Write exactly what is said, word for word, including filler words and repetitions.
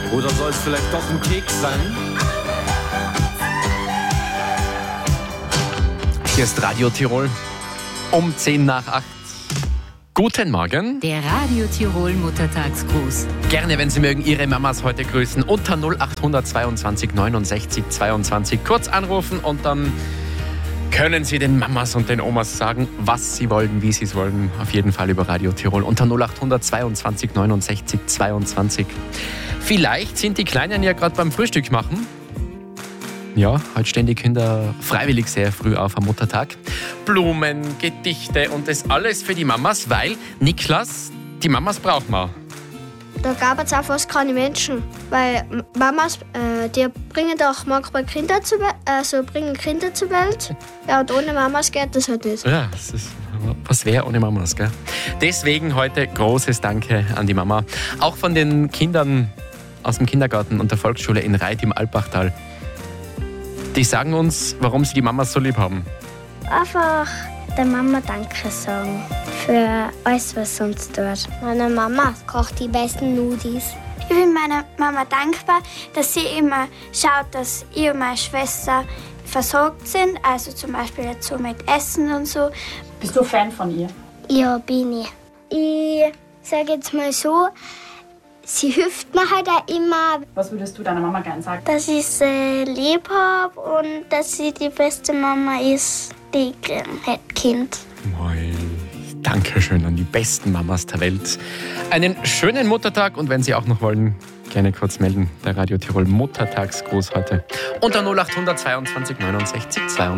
Oder soll es vielleicht doch ein Keks sein? Hier ist Radio Tirol um zehn nach acht. Guten Morgen. Der Radio Tirol Muttertagsgruß. Gerne, wenn Sie mögen, Ihre Mamas heute grüßen. Unter null acht zweiundzwanzig neunundsechzig zweiundzwanzig kurz anrufen und dann können Sie den Mamas und den Omas sagen, was Sie wollen, wie Sie es wollen. Auf jeden Fall über Radio Tirol unter null acht zweiundzwanzig neunundsechzig zweiundzwanzig. Vielleicht sind die Kleinen ja gerade beim Frühstück machen. Ja, heute stehen die Kinder freiwillig sehr früh auf am Muttertag. Blumen, Gedichte und das alles für die Mamas, weil, Niklas, die Mamas braucht man. Da gab es auch fast keine Menschen, weil Mamas, äh, die bringen doch manchmal Kinder zur Welt, also bringen Kinder zur Welt. Ja, und ohne Mamas geht das halt nicht. Ja, das ist, was wäre ohne Mamas, gell? Deswegen heute großes Danke an die Mama. Auch von den Kindern aus dem Kindergarten und der Volksschule in Reit im Alpbachtal. Die sagen uns, warum sie die Mamas so lieb haben. Einfach der Mama Danke sagen für alles, was sie uns tut. Meine Mama kocht die besten Nudis. Ich bin meiner Mama dankbar, dass sie immer schaut, dass ich und meine Schwester versorgt sind. Also zum Beispiel jetzt so mit Essen und so. Bist du Fan von ihr? Ja, bin ich. Ich sage jetzt mal so, sie hilft mir halt auch immer. Was würdest du deiner Mama gerne sagen? Dass ich sie lieb habe und dass sie die beste Mama ist, die ich gern hätte, Kind. Moi. Dankeschön an die besten Mamas der Welt. Einen schönen Muttertag und wenn Sie auch noch wollen, gerne kurz melden. Der Radio Tirol Muttertagsgruß heute unter null acht zweiundzwanzig neunundsechzig zweiundzwanzig.